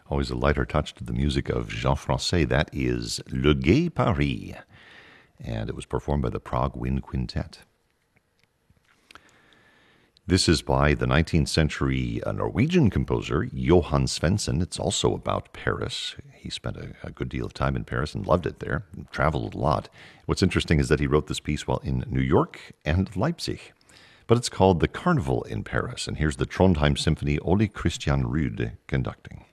Always a lighter touch to the music of Jean Francais. That is Le Gai Paris. And it was performed by the Prague Wind Quintet. This is by the 19th century Norwegian composer Johan Svensson. It's also about Paris. He spent a good deal of time in Paris and loved it there, and traveled a lot. What's interesting is that he wrote this piece while in New York and Leipzig. But it's called The Carnival in Paris, and here's the Trondheim Symphony, Ole Christian Ruud conducting.